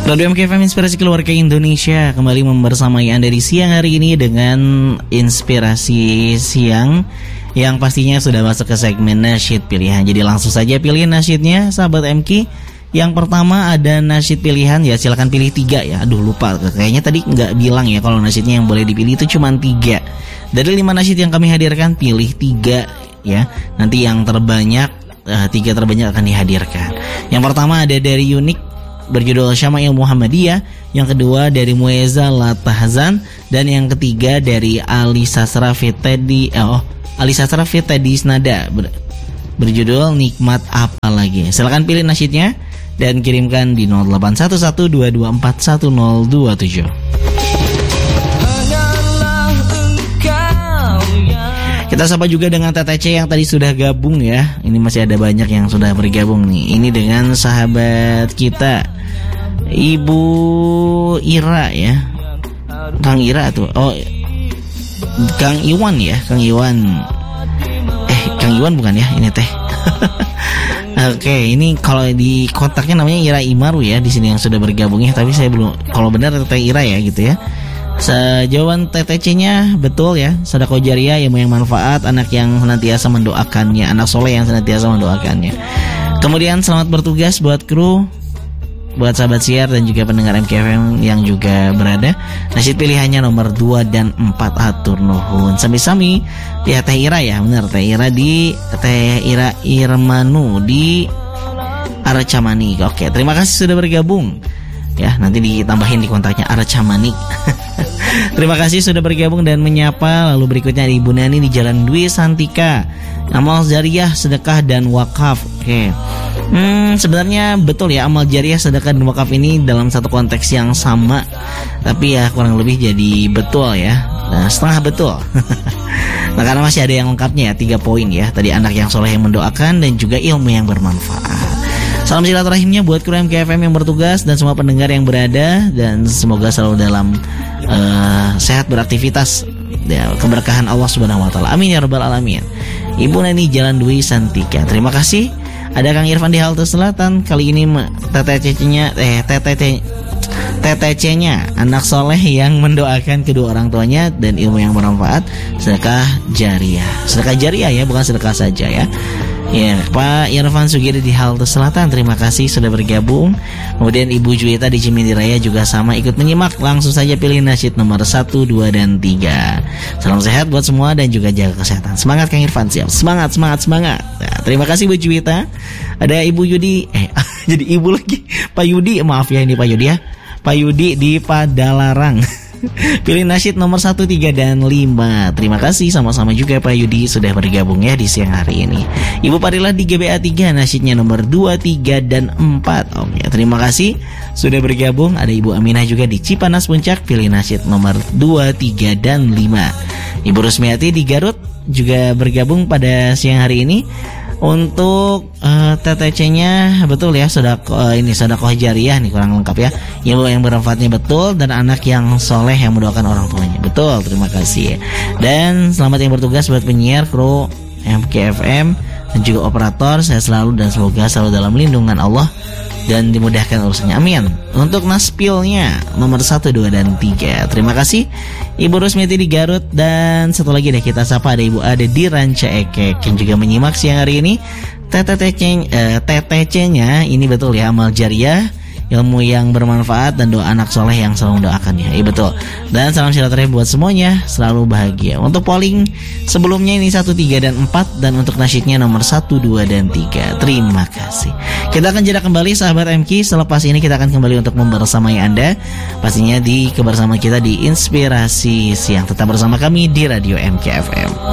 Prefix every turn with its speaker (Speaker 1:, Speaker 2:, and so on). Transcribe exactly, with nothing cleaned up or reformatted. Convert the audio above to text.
Speaker 1: Radio M K F M Inspirasi Keluarga Indonesia kembali membersamai Anda di siang hari ini dengan inspirasi siang yang pastinya sudah masuk ke segmen nasyid pilihan. Jadi langsung saja pilih nasyidnya sahabat M K. Yang pertama ada nasyid pilihan, ya silakan pilih tiga ya. Aduh lupa, kayaknya tadi nggak bilang ya kalau nasyidnya yang boleh dipilih itu cuma tiga. Dari lima nasyid yang kami hadirkan pilih tiga ya. Nanti yang terbanyak uh, tiga terbanyak akan dihadirkan. Yang pertama ada dari Unik berjudul Syama'il Muhammadiyah, yang kedua dari Mueza La Tahzan, dan yang ketiga dari Ali Sasra Fitedi oh Ali Sasra Fitedi Nada ber, berjudul Nikmat Apa Lagi. Silakan pilih nasyidnya dan kirimkan di nol delapan satu satu dua dua empat satu nol dua tujuh. Kita sapa juga dengan T T C yang tadi sudah gabung ya. Ini masih ada banyak yang sudah bergabung nih. Ini dengan sahabat kita Ibu Ira ya. Kang Ira tuh. Oh, Kang Iwan ya, Kang Iwan. Eh, Kang Iwan bukan ya? Ini teh. Oke, ini kalau di kontaknya namanya Ira Imaru ya di sini yang sudah bergabung ya. Tapi saya belum. Kalau benar Teh Ira ya gitu ya. Sejauhan T T C-nya betul ya, sedekah jariah, ilmu yang manfaat, anak yang senantiasa mendoakannya, anak soleh yang senantiasa mendoakannya. Kemudian selamat bertugas buat kru, buat sahabat siar dan juga pendengar M K F M yang juga berada. Nasyid pilihannya nomor dua dan empat, atur nuhun. Sami-sami ya Teh Ira ya, benar Teh Ira di Teh Ira Irmanu di Arcamanik. Oke, terima kasih sudah bergabung. Ya, nanti ditambahin di kontaknya Arcamanik. Terima kasih sudah bergabung dan menyapa. Lalu berikutnya ada Ibu Nani di Jalan Dwi Santika. Amal jariah, sedekah dan wakaf. Oke. Hmm, sebenarnya betul ya, amal jariah, sedekah dan wakaf ini dalam satu konteks yang sama. Tapi ya kurang lebih jadi betul ya. Nah, setengah betul. Nah, karena masih ada yang lengkapnya ya, tiga poin ya. Tadi anak yang soleh yang mendoakan dan juga ilmu yang bermanfaat. Salam silaturahimnya buat kru M K F M yang bertugas dan semua pendengar yang berada, dan semoga selalu dalam uh, sehat beraktivitas ya, keberkahan Allah Subhanahu wa taala. Amin ya rabbal alamin. Ibu Nani Jalan Dwi Santika. Terima kasih. Ada Kang Irfan di Halte Selatan. Kali ini T T C-nya eh T T C T T C-nya anak soleh yang mendoakan kedua orang tuanya dan ilmu yang bermanfaat, sedekah jariah. Sedekah jariah ya, bukan sedekah saja ya. Ya, Pak Irfan Sugiri di Halte Selatan, terima kasih sudah bergabung. Kemudian Ibu Juwita di Cimindi Raya juga sama ikut menyimak. Langsung saja pilih nasyid nomor satu, dua, dan tiga. Salam sehat buat semua dan juga jaga kesehatan. Semangat Kang Irfan, siap. Semangat, semangat, semangat. Nah, terima kasih Bu Juwita. Ada Ibu Yudi, eh jadi Ibu lagi, Pak Yudi, maaf ya ini Pak Yudi ya. Pak Yudi di Padalarang. Pilih nasyid nomor satu, tiga, dan lima. Terima kasih sama-sama juga Pak Yudi sudah bergabung ya di siang hari ini. Ibu Parilah di G B A tiga, nasyidnya nomor dua, tiga, dan empat. Oke, terima kasih sudah bergabung. Ada Ibu Aminah juga di Cipanas Puncak, pilih nasyid nomor dua, tiga, dan lima. Ibu Rusmiati di Garut juga bergabung pada siang hari ini. Untuk uh, T T C-nya betul ya, sedekah uh, ini sedekah jariah nih, kurang lengkap ya. Ilmu yang bermanfaatnya betul dan anak yang soleh yang mendoakan orang tuanya. Betul, terima kasih. Dan selamat yang bertugas buat penyiar, kru M K F M dan juga operator. Saya selalu dan semoga selalu dalam lindungan Allah dan dimudahkan urusannya. Amin. Untuk naspilnya nomor satu, dua, dan tiga. Terima kasih Ibu Rusmiati di Garut. Dan satu lagi deh kita sapa, ada Ibu Ade di Ranca Ekek yang juga menyimak siang hari ini. T T C-nya ini betul ya, amal jariah, ilmu yang bermanfaat, dan doa anak soleh yang selalu mendoakannya. Iya betul. Dan salam silaturahmi buat semuanya, selalu bahagia. Untuk polling sebelumnya ini satu, tiga, dan empat. Dan untuk nasyidnya nomor satu, dua, dan tiga. Terima kasih. Kita akan jeda kembali sahabat M K. Selepas ini kita akan kembali untuk membersamai Anda, pastinya di kebersamaan kita di Inspirasi Siang. Tetap bersama kami di Radio M K F M.